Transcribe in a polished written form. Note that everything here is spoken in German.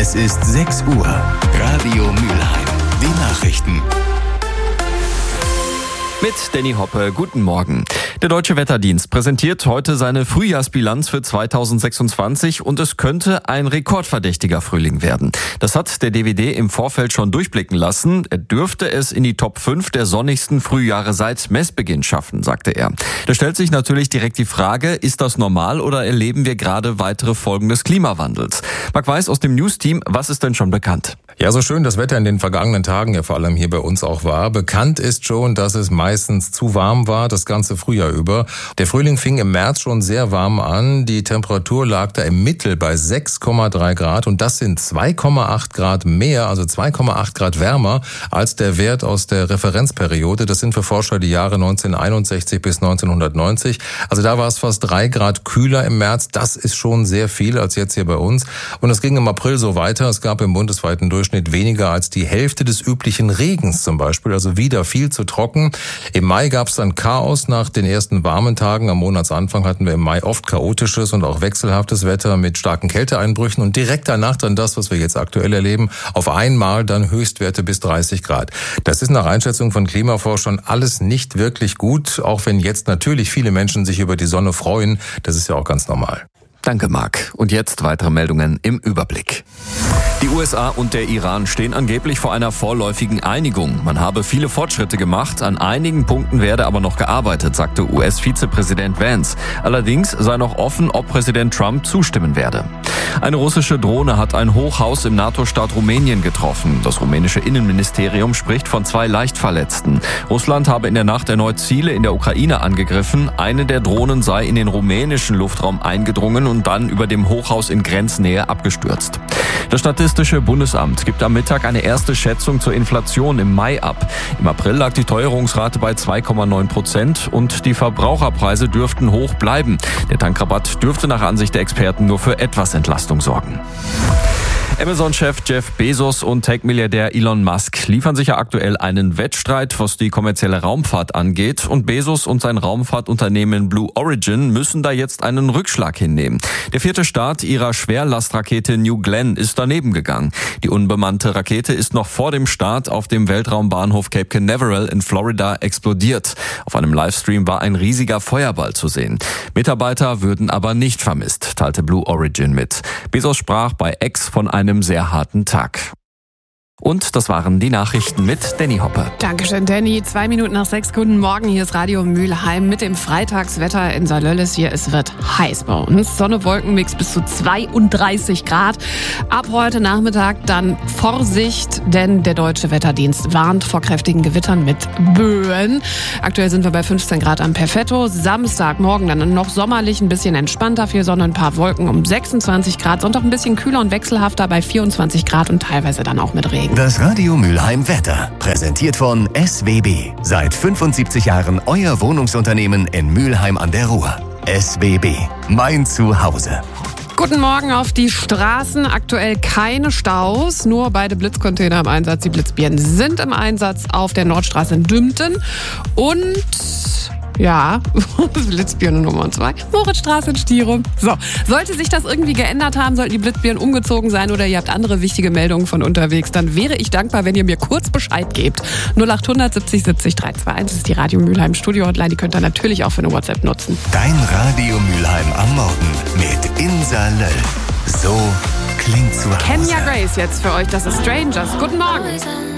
Es ist 6 Uhr. Radio Mülheim. Die Nachrichten. Mit Danny Hoppe, guten Morgen. Der Deutsche Wetterdienst präsentiert heute seine Frühjahrsbilanz für 2026 und es könnte ein rekordverdächtiger Frühling werden. Das hat der DWD im Vorfeld schon durchblicken lassen. Er dürfte es in die Top 5 der sonnigsten Frühjahre seit Messbeginn schaffen, sagte er. Da stellt sich natürlich direkt die Frage, ist das normal oder erleben wir gerade weitere Folgen des Klimawandels? Marc Weiß aus dem News-Team, was ist denn schon bekannt? Ja, so schön das Wetter in den vergangenen Tagen ja vor allem hier bei uns auch war. Bekannt ist schon, dass es meistens zu warm war, das ganze Frühjahr über. Der Frühling fing im März schon sehr warm an. Die Temperatur lag da im Mittel bei 6,3 Grad und das sind 2,8 Grad mehr, also 2,8 Grad wärmer als der Wert aus der Referenzperiode. Das sind für Forscher die Jahre 1961 bis 1990. Also da war es fast 3 Grad kühler im März. Das ist schon sehr viel als jetzt hier bei uns. Und es ging im April so weiter. Es gab im bundesweiten Durchschnitt weniger als die Hälfte des üblichen Regens zum Beispiel, also wieder viel zu trocken. Im Mai gab es dann Chaos nach den ersten warmen Tagen. Am Monatsanfang hatten wir im Mai oft chaotisches und auch wechselhaftes Wetter mit starken Kälteeinbrüchen und direkt danach dann das, was wir jetzt aktuell erleben, auf einmal dann Höchstwerte bis 30 Grad. Das ist nach Einschätzung von Klimaforschern alles nicht wirklich gut, auch wenn jetzt natürlich viele Menschen sich über die Sonne freuen. Das ist ja auch ganz normal. Danke, Marc. Und jetzt weitere Meldungen im Überblick. Die USA und der Iran stehen angeblich vor einer vorläufigen Einigung. Man habe viele Fortschritte gemacht, an einigen Punkten werde aber noch gearbeitet, sagte US-Vizepräsident Vance. Allerdings sei noch offen, ob Präsident Trump zustimmen werde. Eine russische Drohne hat ein Hochhaus im NATO-Staat Rumänien getroffen. Das rumänische Innenministerium spricht von 2 Leichtverletzten. Russland habe in der Nacht erneut Ziele in der Ukraine angegriffen. Eine der Drohnen sei in den rumänischen Luftraum eingedrungen und dann über dem Hochhaus in Grenznähe abgestürzt. Das Statistische Bundesamt gibt am Mittag eine erste Schätzung zur Inflation im Mai ab. Im April lag die Teuerungsrate bei 2,9% und die Verbraucherpreise dürften hoch bleiben. Der Tankrabatt dürfte nach Ansicht der Experten nur für etwas Entlastung sorgen. Amazon-Chef Jeff Bezos und Tech-Milliardär Elon Musk liefern sich ja aktuell einen Wettstreit, was die kommerzielle Raumfahrt angeht. Und Bezos und sein Raumfahrtunternehmen Blue Origin müssen da jetzt einen Rückschlag hinnehmen. Der 4. Start ihrer Schwerlastrakete New Glenn ist daneben gegangen. Die unbemannte Rakete ist noch vor dem Start auf dem Weltraumbahnhof Cape Canaveral in Florida explodiert. Auf einem Livestream war ein riesiger Feuerball zu sehen. Mitarbeiter würden aber nicht vermisst, teilte Blue Origin mit. Bezos sprach bei X von einem sehr harten Tag. Und das waren die Nachrichten mit Danny Hoppe. Dankeschön, Danny. 2 Minuten nach 6. Guten Morgen. Hier ist Radio Mülheim mit dem Freitagswetter in Saarlölles. Hier, es wird heiß bei uns. Sonne-Wolken-Mix bis zu 32 Grad. Ab heute Nachmittag dann Vorsicht, denn der Deutsche Wetterdienst warnt vor kräftigen Gewittern mit Böen. Aktuell sind wir bei 15 Grad am Perfetto. Samstagmorgen dann noch sommerlich, ein bisschen entspannter. Viel Sonne, ein paar Wolken um 26 Grad. Sonntag ein bisschen kühler und wechselhafter bei 24 Grad und teilweise dann auch mit Regen. Das Radio Mülheim Wetter, präsentiert von SWB. Seit 75 Jahren euer Wohnungsunternehmen in Mülheim an der Ruhr. SWB, mein Zuhause. Guten Morgen auf die Straßen. Aktuell keine Staus, nur beide Blitzcontainer im Einsatz. Die Blitzbirnen sind im Einsatz auf der Nordstraße in Dümpten und ja, Blitzbirne Nummer 2, Moritzstraße in Stirum. So, sollte sich das irgendwie geändert haben, sollten die Blitzbirnen umgezogen sein oder ihr habt andere wichtige Meldungen von unterwegs, dann wäre ich dankbar, wenn ihr mir kurz Bescheid gebt. 0800 70 70 321, das ist die Radio Mülheim Studio Hotline, die könnt ihr natürlich auch für eine WhatsApp nutzen. Dein Radio Mülheim am Morgen mit Insa Löll. So klingt zu Hause. Kenya Grace jetzt für euch, das ist Strangers. Guten Morgen.